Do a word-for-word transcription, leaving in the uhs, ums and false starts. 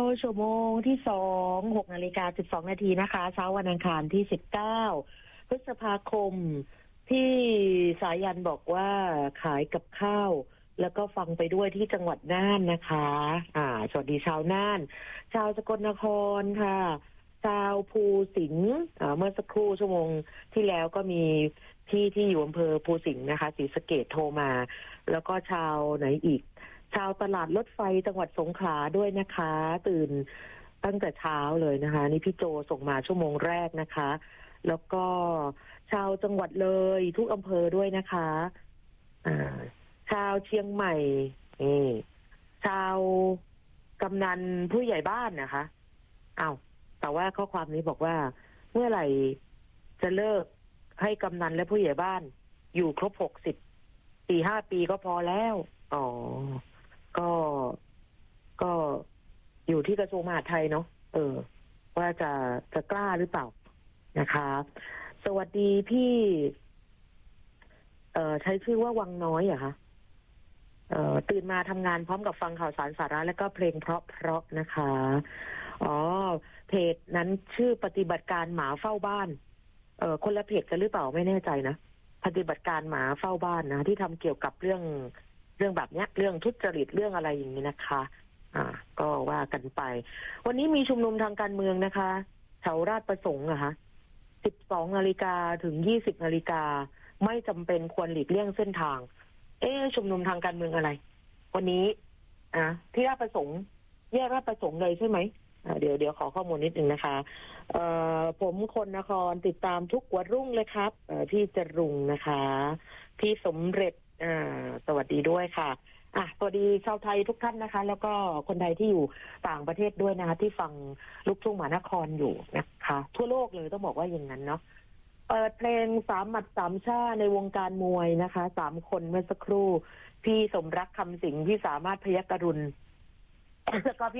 ชั่วโมงที่สองหกนาฬิกาสิบสองนาทีนะคะเช้าวันอังคารที่สิบเก้าพฤษภาคมที่สายันบอกว่าขายกับข้าวแล้วก็ฟังไปด้วยที่จังหวัดน่านนะคะอ่าสวัสดีชาวน่านชาวสกลนครค่ะชาวภูสิงห์อ่าเมื่อสักครู่ชั่วโมงที่แล้วก็มีที่ที่อยู่อำเภอภูสิงห์นะคะศรีสะเกษโทรมาแล้วก็ชาวไหนอีกชาวตลาดรถไฟจังหวัดสงขลาด้วยนะคะตื่นตั้งแต่เช้าเลยนะคะนี่พี่โจส่งมาชั่วโมงแรกนะคะแล้วก็ชาวจังหวัดเลยทุกอำเภอด้วยนะคะอ่าชาวเชียงใหม่นี่ชาวกำนันผู้ใหญ่บ้านนะคะอ้าวแต่ว่าข้อความนี้บอกว่าเมื่อไหร่จะเลิกให้กำนันและผู้ใหญ่บ้านอยู่ครบหกสิบปีห้าปีก็พอแล้วอ๋อก็ก็อยู่ที่กระทรวงมหาดไทยเนาะเออว่าจะจะกล้าหรือเปล่านะคะสวัสดีพี่เอ่อใช้ชื่อว่าวังน้อยเหรอคะเอ่อตื่นมาทำงานพร้อมกับฟังข่าวสารสาระและก็เพลงเพราะเพราะนะคะอ๋อเพจนั้นชื่อปฏิบัติการหมาเฝ้าบ้านเอ่อคนละเพจกันหรือเปล่าไม่แน่ใจนะปฏิบัติการหมาเฝ้าบ้านนะที่ทำเกี่ยวกับเรื่องเรื่องแบบเนี้ยเรื่องทุจริตเรื่องอะไรอย่างนี้นะคะอ่าก็ว่ากันไปวันนี้มีชุมนุมทางการเมืองนะคะแถวราชประสงค์อะคะสิบสองนาฬิกาถึงยี่สิบนาฬิกาไม่จำเป็นควรหลีกเลี่ยงเส้นทางเอ๊ะชุมนุมทางการเมืองอะไรวันนี้อ่ะที่ราชประสงค์แยกราชประสงค์เลยใช่ไหมอ่าเดี๋ยวเดี๋ยวขอข้อมูลนิดนึงนะคะเอ่อผมคนนครติดตามทุกวันรุ่งเลยครับเอ่อพี่จรุงนะคะพี่สมเร็จอ่าสวัสดีด้วยค่ะอ่ะสวัสดีชาวไทยทุกท่านนะคะแล้วก็คนไทยที่อยู่ต่างประเทศด้วยนะคะที่ฟังลูกทุ่งมหานครอยู่นะคะทั่วโลกเลยต้องบอกว่าอย่างนั้นเนาะเปิดเพลงสามหมัดสามชาในวงการมวยนะคะสามคนเมื่อสักครู่พี่สมรักคำสิงห์พี่สามารถพยัคฆรุณแล้วก็พี่